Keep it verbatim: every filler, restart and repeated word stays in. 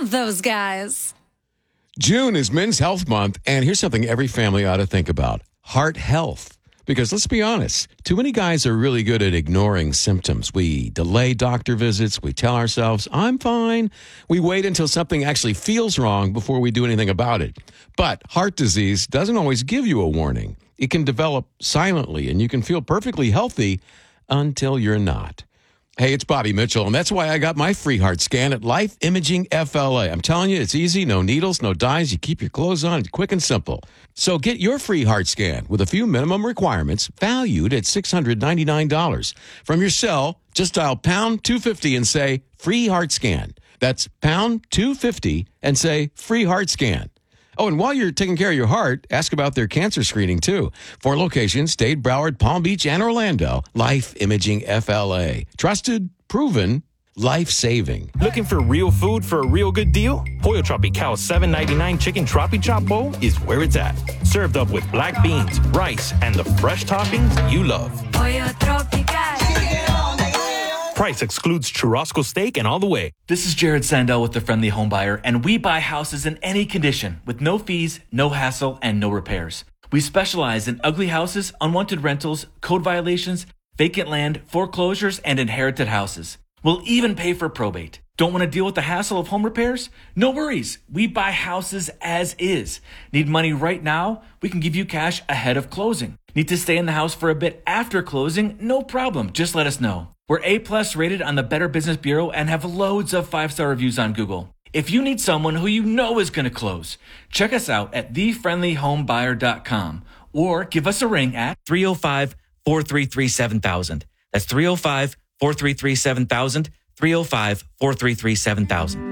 love those guys. June is Men's Health Month, and here's something every family ought to think about. Heart health. Because let's be honest, too many guys are really good at ignoring symptoms. We delay doctor visits. We tell ourselves, I'm fine. We wait until something actually feels wrong before we do anything about it. But heart disease doesn't always give you a warning. It can develop silently, and you can feel perfectly healthy until you're not. Hey, it's Bobby Mitchell, and that's why I got my free heart scan at Life Imaging F L A. I'm telling you, it's easy, no needles, no dyes. You keep your clothes on, it's quick and simple. So get your free heart scan with a few minimum requirements valued at six hundred ninety-nine dollars. From your cell, just dial pound two fifty and say free heart scan. That's pound two fifty and say free heart scan. Oh, and while you're taking care of your heart, ask about their cancer screening, too. Four locations, Dade, Broward, Palm Beach, and Orlando. Life Imaging F L A. Trusted, proven, life-saving. Looking for real food for a real good deal? Pollo Tropical seven ninety-nine Chicken Tropi Chop Bowl is where it's at. Served up with black beans, rice, and the fresh toppings you love. Pollo Tropical. Price excludes churrasco steak and all the way. This is Jared Sandell with The Friendly Home Buyer, and we buy houses in any condition with no fees, no hassle, and no repairs. We specialize in ugly houses, unwanted rentals, code violations, vacant land, foreclosures, and inherited houses. We'll even pay for probate. Don't want to deal with the hassle of home repairs? No worries. We buy houses as is. Need money right now? We can give you cash ahead of closing. Need to stay in the house for a bit after closing? No problem. Just let us know. We're A-plus rated on the Better Business Bureau and have loads of five-star reviews on Google. If you need someone who you know is going to close, check us out at the friendly home buyer dot com or give us a ring at three oh five, four three three, seven thousand. That's three oh five, four three three, seven thousand, three oh five, four three three, seven thousand.